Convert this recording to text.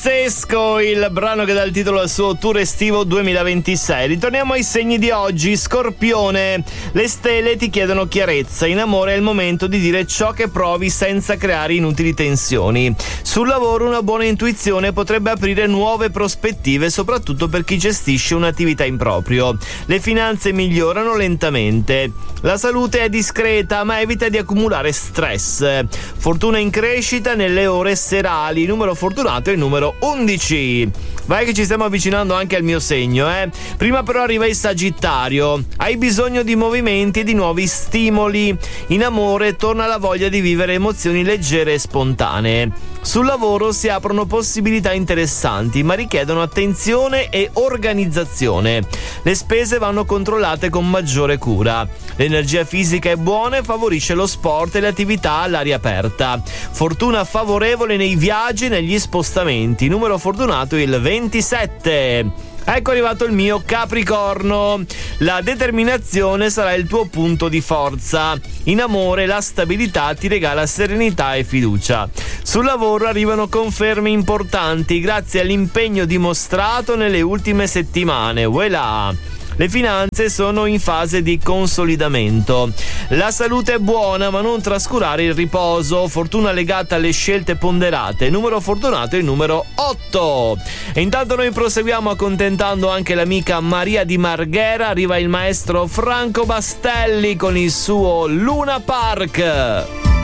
Pazzesco, il brano che dà il titolo al suo tour estivo 2026. Ritorniamo ai segni di oggi. Scorpione, le stelle ti chiedono chiarezza. In amore è il momento di dire ciò che provi senza creare inutili tensioni. Sul lavoro una buona intuizione potrebbe aprire nuove prospettive, soprattutto per chi gestisce un'attività in proprio. Le finanze migliorano lentamente. La salute è discreta, ma evita di accumulare stress. Fortuna in crescita nelle ore serali. Numero fortunato è il numero 11. Vai che ci stiamo avvicinando anche al mio segno, Prima però arriva il Sagittario. Hai bisogno di movimenti e di nuovi stimoli. In amore torna la voglia di vivere emozioni leggere e spontanee. Sul lavoro si aprono possibilità interessanti, ma richiedono attenzione e organizzazione. Le spese vanno controllate con maggiore cura. L'energia fisica è buona e favorisce lo sport e le attività all'aria aperta. Fortuna favorevole nei viaggi e negli spostamenti. Numero fortunato il 27. Ecco arrivato il mio Capricorno. La determinazione sarà il tuo punto di forza. In amore la stabilità ti regala serenità e fiducia. Sul lavoro arrivano conferme importanti grazie all'impegno dimostrato nelle ultime settimane. Voilà! Le finanze sono in fase di consolidamento. La salute è buona, ma non trascurare il riposo. Fortuna legata alle scelte ponderate. Numero fortunato è il numero 8. E intanto noi proseguiamo accontentando anche l'amica Maria di Marghera. Arriva il maestro Franco Bastelli con il suo Luna Park.